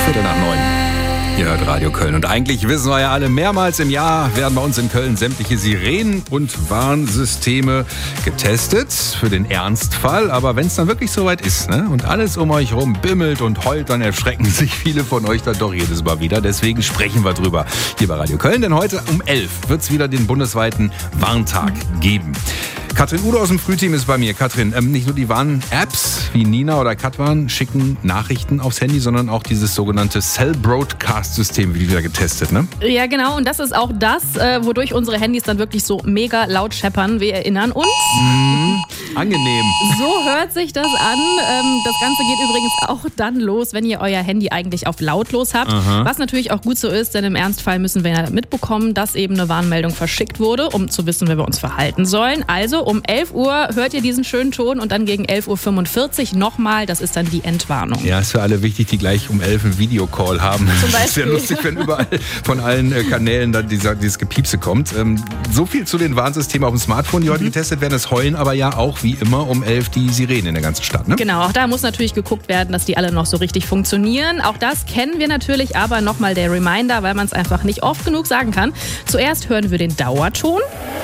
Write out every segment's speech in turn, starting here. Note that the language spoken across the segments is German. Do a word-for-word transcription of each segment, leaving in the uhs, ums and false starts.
Viertel nach neun. Ihr hört Radio Köln. Und eigentlich wissen wir ja alle, mehrmals im Jahr werden bei uns in Köln sämtliche Sirenen- und Warnsysteme getestet für den Ernstfall. Aber wenn es dann wirklich soweit ist, ne, und alles um euch rum bimmelt und heult, dann erschrecken sich viele von euch dann doch jedes Mal wieder. Deswegen sprechen wir drüber hier bei Radio Köln. Denn heute um elf wird es wieder den bundesweiten Warntag geben. Katrin Ude aus dem Frühteam ist bei mir. Katrin, ähm, nicht nur die Warn-Apps wie Nina oder Katwan schicken Nachrichten aufs Handy, sondern auch dieses sogenannte Cell-Broadcast-System wird wieder getestet, ne? Ja, genau. Und das ist auch das, äh, wodurch unsere Handys dann wirklich so mega laut scheppern. Wir erinnern uns. Mhm. Angenehm. So hört sich das an. Ähm, das Ganze geht übrigens auch dann los, wenn ihr euer Handy eigentlich auf lautlos habt. Aha. Was natürlich auch gut so ist, denn im Ernstfall müssen wir ja mitbekommen, dass eben eine Warnmeldung verschickt wurde, um zu wissen, wie wir uns verhalten sollen. Also um elf Uhr hört ihr diesen schönen Ton und dann gegen elf Uhr fünfundvierzig nochmal. Das ist dann die Entwarnung. Ja, ist für alle wichtig, die gleich um elf einen Videocall haben. Zum Beispiel. Das ist ja lustig, wenn überall von allen äh, Kanälen dann dieser, dieses Gepiepse kommt. Ähm, so viel zu den Warnsystemen auf dem Smartphone, die heute mhm. getestet werden. Es heulen aber ja auch wie immer um elf die Sirenen in der ganzen Stadt, ne? Genau, auch da muss natürlich geguckt werden, dass die alle noch so richtig funktionieren. Auch das kennen wir natürlich, aber nochmal der Reminder, weil man es einfach nicht oft genug sagen kann. Zuerst hören wir den Dauerton.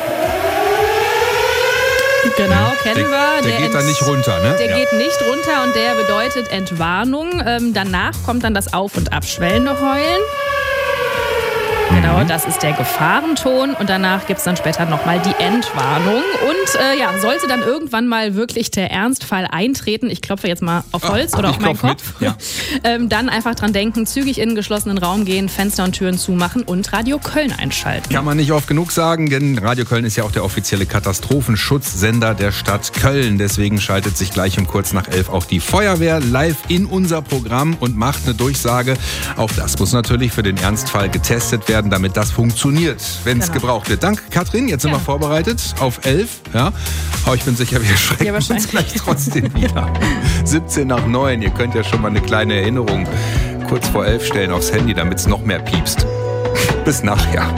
Genau, kennen der, wir. Der, der geht dann nicht runter, ne? Der ja. geht nicht runter und der bedeutet Entwarnung. Ähm, danach kommt dann das auf- und abschwellende Heulen. Genau, das ist der Gefahrenton und danach gibt es dann später nochmal die Entwarnung. Und äh, ja, sollte dann irgendwann mal wirklich der Ernstfall eintreten, ich klopfe jetzt mal auf Holz Ach, oder auf meinen Kopf, ja. ähm, dann einfach dran denken, zügig in einen geschlossenen Raum gehen, Fenster und Türen zumachen und Radio Köln einschalten. Kann man nicht oft genug sagen, denn Radio Köln ist ja auch der offizielle Katastrophenschutzsender der Stadt Köln. Deswegen schaltet sich gleich um kurz nach elf auch die Feuerwehr live in unser Programm und macht eine Durchsage. Auch das muss natürlich für den Ernstfall getestet werden, damit das funktioniert, wenn es genau. gebraucht wird. Danke, Katrin. Jetzt sind ja. wir vorbereitet auf elf. Ja. Aber ich bin sicher, wir schrecken ja, uns gleich trotzdem wieder. siebzehn nach neun. Ihr könnt ja schon mal eine kleine Erinnerung kurz vor elf stellen aufs Handy, damit es noch mehr piepst. Bis nachher.